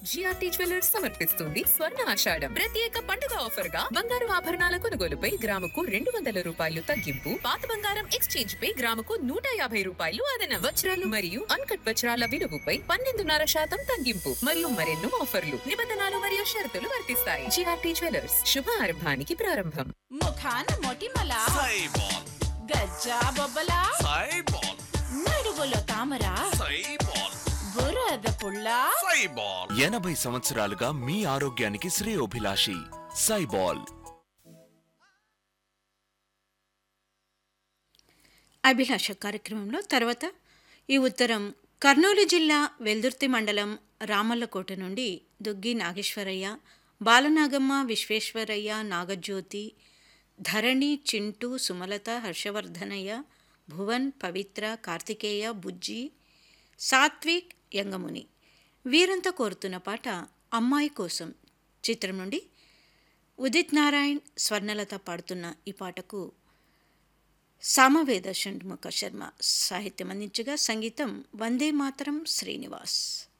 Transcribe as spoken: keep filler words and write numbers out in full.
GRT jewellers సమర్పిస్తుంది స్వర్ణ ఆషాఢం ప్రత్యేక పండుగ ఆఫర్ గా బంగారు ఆభరణాల కొనుగోలుపై గ్రాముకు రెండు వందల రూపాయలు తగ్గింపు, పాత బంగారం ఎక్స్చేంజ్ పై గ్రాముకు నూట యాభై రూపాయలు అదనం, వజ్రాలు మరియు అన్కట్ వజ్రాల విలువపై పన్నెండున్నర శాతం తగ్గింపు మరియు మరెన్నో ఆఫర్లు, నిబంధనలు మరియు షరతులు వర్తిస్తాయి. జిఆర్టీ జ్యువెలర్స్ శుభ ఆరంభానికి ప్రారంభం. ముఖాన మొటిమల సైబాల్, గజ్జా బొబ్బల సైబాల్, నడువులో తామర సైబాల్, బురద పుల్ల సైబాల్. ఎనభై సంవత్సరాలుగా మీ ఆరోగ్యానికి శ్రేయోభిలాషి సైబాల్. అభిలాష కార్యక్రమంలో తర్వాత ఈ ఉత్తరం కర్నూలు జిల్లా వెల్దుర్తి మండలం రామల్లకోట నుండి దుగ్గి నాగేశ్వరయ్య, బాలనాగమ్మ, విశ్వేశ్వరయ్య, నాగజ్యోతి, ధరణి, చింటూ, సుమలత, హర్షవర్ధనయ్య, భువన్, పవిత్ర, కార్తికేయ, బుజ్జి, సాత్విక్, యంగముని వీరంతా కోరుతున్న పాట అమ్మాయి కోసం చిత్రం నుండి ఉదిత్ నారాయణ్, స్వర్ణలత పాడుతున్న ఈ పాటకు సామవేద షణ్ముఖ శర్మ సాహిత్యం అందించగా సంగీతం వందే మాతరం శ్రీనివాస్.